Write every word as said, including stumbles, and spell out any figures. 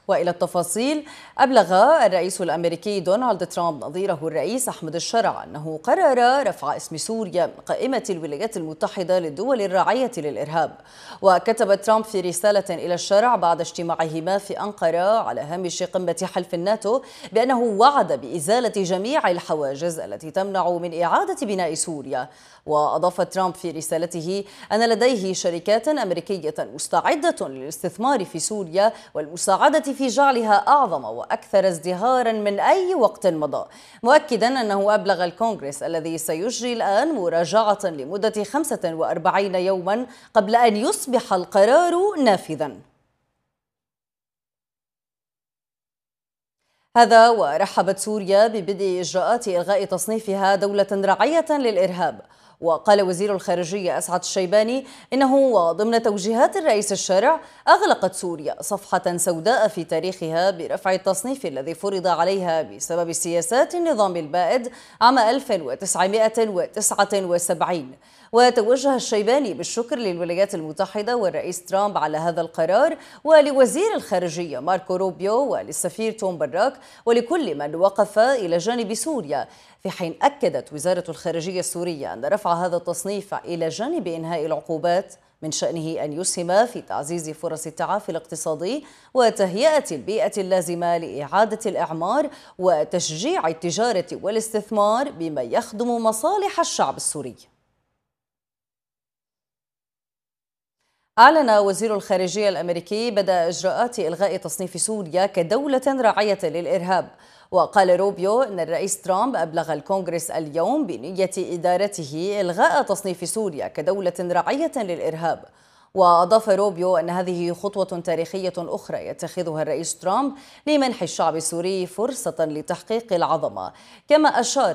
وإلى التفاصيل. أبلغ الرئيس الأمريكي دونالد ترامب نظيره الرئيس أحمد الشرع أنه قرر رفع اسم سوريا من قائمة الولايات المتحدة للدول الراعية للإرهاب. وكتب ترامب في رسالة إلى الشرع بعد اجتماعهما في أنقرة على هامش قمة حلف الناتو بأنه وعد بإزالة جميع الحواجز التي تمنع من إعادة بناء سوريا. وأضاف ترامب في رسالته أن لديه شركات أمريكية مستعدة للاستثمار في سوريا والمساعدة في جعلها أعظم وأكثر ازدهارا من أي وقت مضى، مؤكدا أنه أبلغ الكونغرس الذي سيجري الآن مراجعة لمدة خمسة وأربعين يوما قبل أن يصبح القرار نافذا. هذا ورحبت سوريا ببدء إجراءات إلغاء تصنيفها دولة راعية للإرهاب. وقال وزير الخارجية أسعد الشيباني إنه وضمن توجيهات الرئيس الشرع أغلقت سوريا صفحة سوداء في تاريخها برفع التصنيف الذي فرض عليها بسبب سياسات النظام البائد عام ألف وتسعمائة وتسعة وسبعين. وتوجه الشيباني بالشكر للولايات المتحدة والرئيس ترامب على هذا القرار، ولوزير الخارجية ماركو روبيو، وللسفير توم براك، ولكل من وقف إلى جانب سوريا. في حين أكدت وزارة الخارجية السورية أن رفع هذا التصنيف إلى جانب إنهاء العقوبات من شأنه أن يسهم في تعزيز فرص التعافي الاقتصادي وتهيئة البيئة اللازمة لإعادة الإعمار وتشجيع التجارة والاستثمار بما يخدم مصالح الشعب السوري. أعلن وزير الخارجية الأمريكي بدء إجراءات إلغاء تصنيف سوريا كدولة راعية للإرهاب. وقال روبيو أن الرئيس ترامب أبلغ الكونغرس اليوم بنية إدارته إلغاء تصنيف سوريا كدولة راعية للإرهاب. وأضاف روبيو أن هذه خطوة تاريخية أخرى يتخذها الرئيس ترامب لمنح الشعب السوري فرصة لتحقيق العظمة. كما أشار